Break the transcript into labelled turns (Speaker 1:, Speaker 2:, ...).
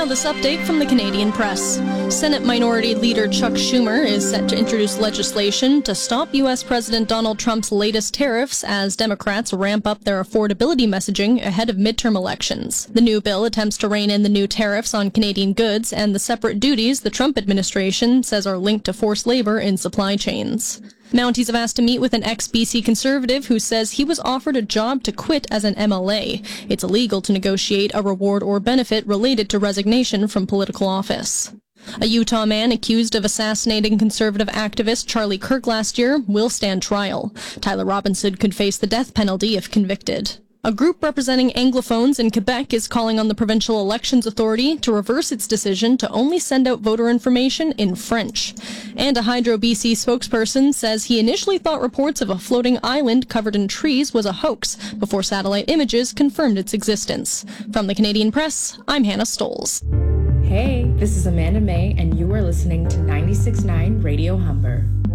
Speaker 1: Now this update from the Canadian Press. Senate Minority Leader Chuck Schumer is set to introduce legislation to stop U.S. President Donald Trump's latest tariffs as Democrats ramp up their affordability messaging ahead of midterm elections. The new bill attempts to rein in the new tariffs on Canadian goods and the separate duties the Trump administration says are linked to forced labor in supply chains. Mounties have asked to meet with an ex-BC Conservative who says he was offered a job to quit as an MLA. It's illegal to negotiate a reward or benefit related to resignation from political office. A Utah man accused of assassinating conservative activist Charlie Kirk last year will stand trial. Tyler Robinson could face the death penalty if convicted. A group representing Anglophones in Quebec is calling on the Provincial Elections Authority to reverse its decision to only send out voter information in French. And a Hydro BC spokesperson says he initially thought reports of a floating island covered in trees was a hoax before satellite images confirmed its existence. From the Canadian Press, I'm Hannah Stoles.
Speaker 2: Hey, this is Amanda May, and you are listening to 96.9 Radio Humber.